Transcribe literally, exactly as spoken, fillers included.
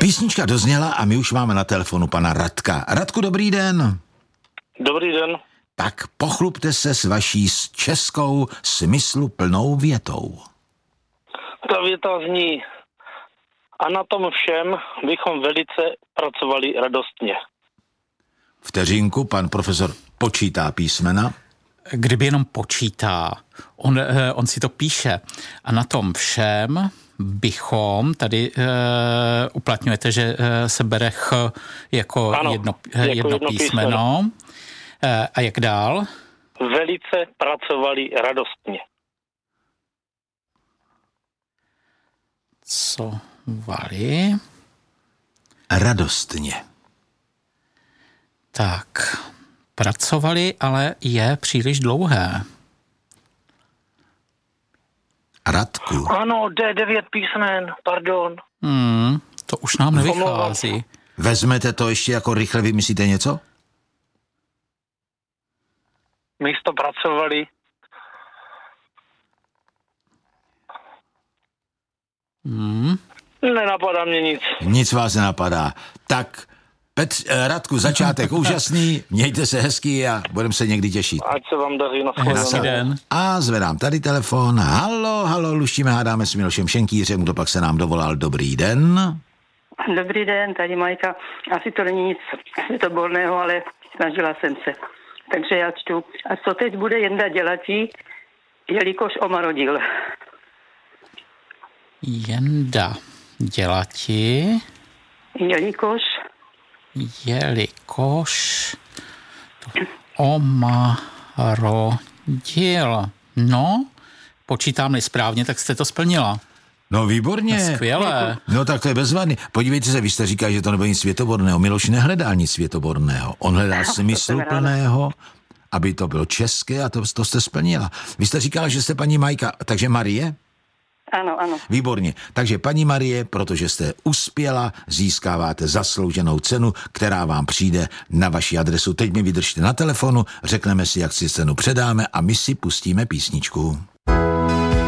Písnička dozněla a my už máme na telefonu pana Radka. Radku, dobrý den. Dobrý den. Tak pochlubte se s vaší českou smysluplnou větou. Ta věta zní: a na tom všem bychom velice pracovali radostně. Vteřinku, pan profesor počítá písmena. Kdyby jenom počítá, on, on si to píše. A na tom všem bychom, tady uh, uplatňujete, že uh, se bere ch jako ano, jedno, jako jedno, jedno písmeno. písmeno. Uh, a jak dál? Velice pracovali radostně. Co vali? Radostně. Tak, pracovali, ale je příliš dlouhé. Radku. Ano, D devět písmen, pardon. Hmm, to už nám nevychází. Vezmete to ještě jako rychle, vymyslíte něco? Místo pracovali. Hmm. Nenapadá mě nic. Nic vás nenapadá. Tak, Petr, eh, Radku, začátek úžasný, mějte se hezky a budeme se někdy těšit. Ať se vám daří, na Hezký den. A zvedám tady telefon. Halo, halo, luštíme, hádáme s Milošem Šenkýřem, kdo pak se nám dovolal. Dobrý den. Dobrý den, tady Majka. Asi to není nic světoborného, ale snažila jsem se. Takže já čtu. A co teď bude Jenda dělatí, jelikož omarodil? Jenda dělati, Jelikož? jelikož to omarodil. No, počítám-li správně, tak jste to splnila. No výborně. No, skvělé. No tak to je bezvadný. Podívejte se, vy jste říkal, že to nebylo nic světoborného. Miloš nehledal nic světoborného. On hledal smysluplného, aby to bylo české a to, to jste splnila. Vy jste říkala, že jste paní Majka, takže Marie? Ano, ano. Výborně. Takže paní Marie, protože jste uspěla, získáváte zaslouženou cenu, která vám přijde na vaši adresu. Teď mi vydržte na telefonu, řekneme si, jak si cenu předáme a my si pustíme písničku.